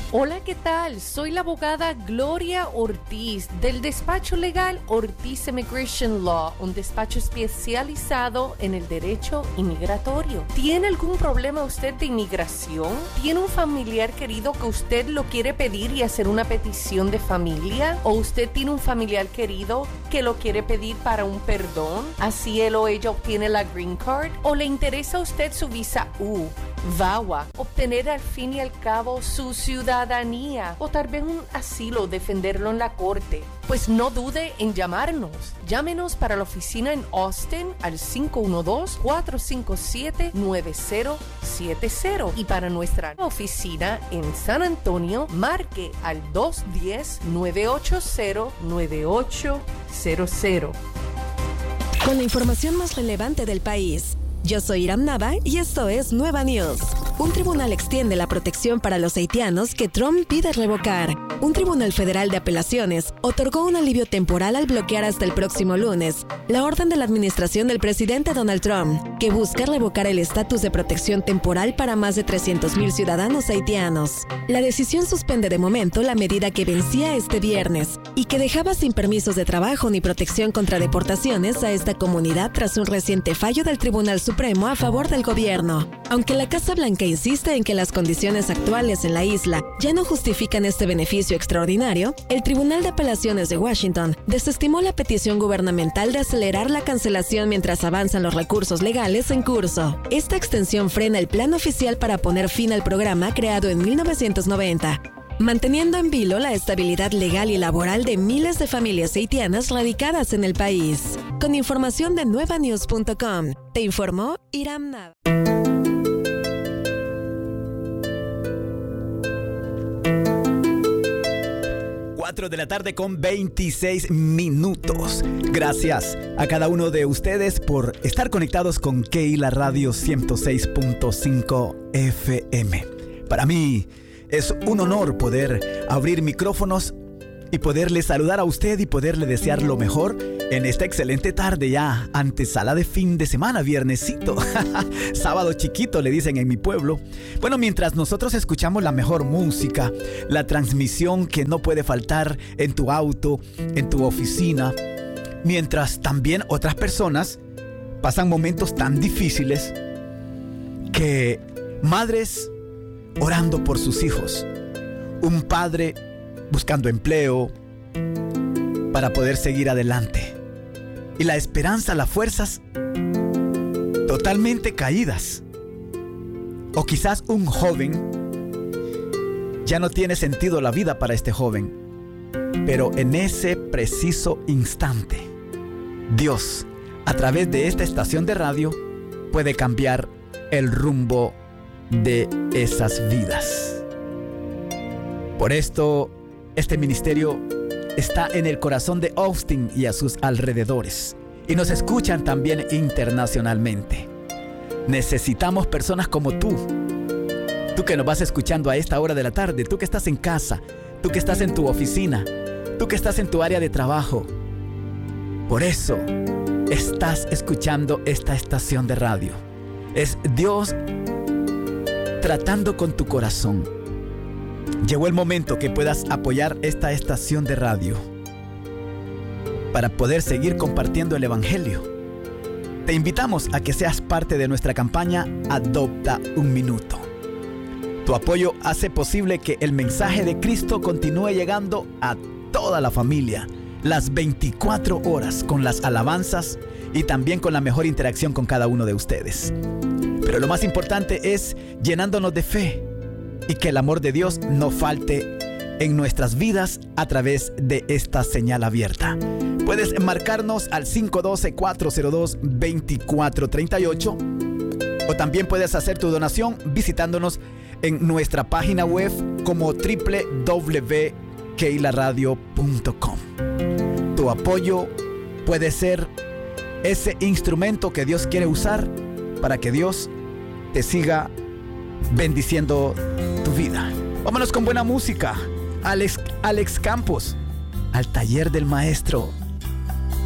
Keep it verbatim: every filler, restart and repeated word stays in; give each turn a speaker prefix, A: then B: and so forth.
A: Hola, ¿qué tal? Soy la abogada Gloria Ortiz del despacho legal Ortiz Immigration Law, un despacho especializado en el derecho inmigratorio. ¿Tiene algún problema usted de inmigración? ¿Tiene un familiar querido que usted lo quiere pedir y hacer una petición de familia? ¿O usted tiene un familiar querido que lo quiere pedir para un perdón? Así él o ella obtiene la Green Card. ¿O le interesa a usted su visa U, V A W A, obtener al fin y al cabo su ciudadanía o tal vez un asilo, defenderlo en la corte? Pues no dude en llamarnos. Llámenos para la oficina en Austin al cinco uno dos, cuatro cinco siete, nueve cero siete cero y para nuestra oficina en San Antonio marque al dos uno cero, nueve ocho cero, nueve ocho cero cero.
B: Con la información más relevante del país. Yo soy Iram Nava y esto es Nueva News. Un tribunal extiende la protección para los haitianos que Trump pide revocar. Un tribunal federal de apelaciones otorgó un alivio temporal al bloquear hasta el próximo lunes la orden de la administración del presidente Donald Trump, que busca revocar el estatus de protección temporal para más de trescientos mil ciudadanos haitianos. La decisión suspende de momento la medida que vencía este viernes y que dejaba sin permisos de trabajo ni protección contra deportaciones a esta comunidad tras un reciente fallo del Tribunal Supremo a favor del gobierno. Aunque la Casa Blanca insiste en que las condiciones actuales en la isla ya no justifican este beneficio extraordinario, el Tribunal de Apelaciones de Washington desestimó la petición gubernamental de acelerar la cancelación mientras avanzan los recursos legales en curso. Esta extensión frena el plan oficial para poner fin al programa creado en mil novecientos noventa, manteniendo en vilo la estabilidad legal y laboral de miles de familias haitianas radicadas en el país. Con información de nueva news punto com, te informó Iram Nava.
C: cuatro de la tarde con veintiséis minutos. Gracias a cada uno de ustedes por estar conectados con Keila Radio ciento seis punto cinco F M. Para mí es un honor poder abrir micrófonos y poderle saludar a usted y poderle desear lo mejor en esta excelente tarde ya, antesala de fin de semana, viernesito, sábado chiquito le dicen en mi pueblo. Bueno, mientras nosotros escuchamos la mejor música, la transmisión que no puede faltar en tu auto, en tu oficina, mientras también otras personas pasan momentos tan difíciles que madres orando por sus hijos, un padre buscando empleo para poder seguir adelante y la esperanza, las fuerzas totalmente caídas, o quizás un joven, ya no tiene sentido la vida para este joven, pero en ese preciso instante Dios, a través de esta estación de radio, puede cambiar el rumbo de esas vidas. Por esto, este ministerio está en el corazón de Austin y a sus alrededores, y nos escuchan también internacionalmente. Necesitamos personas como tú, tú que nos vas escuchando a esta hora de la tarde, tú que estás en casa, tú que estás en tu oficina, tú que estás en tu área de trabajo. Por eso estás escuchando esta estación de radio. Es Dios tratando con tu corazón. Llegó el momento que puedas apoyar esta estación de radio para poder seguir compartiendo el evangelio. Te invitamos a que seas parte de nuestra campaña Adopta un Minuto. Tu apoyo hace posible que el mensaje de Cristo continúe llegando a toda la familia, las veinticuatro horas, con las alabanzas y también con la mejor interacción con cada uno de ustedes. Pero lo más importante es llenándonos de fe y que el amor de Dios no falte en nuestras vidas a través de esta señal abierta. Puedes marcarnos al cinco uno dos, cuatro cero dos, dos cuatro tres ocho o también puedes hacer tu donación visitándonos en nuestra página web como doble u doble u doble u punto keila radio punto com. Tu apoyo puede ser ese instrumento que Dios quiere usar para que Dios te siga bendiciendo tu vida. Vámonos con buena música. Alex, Alex Campos, Al Taller del Maestro.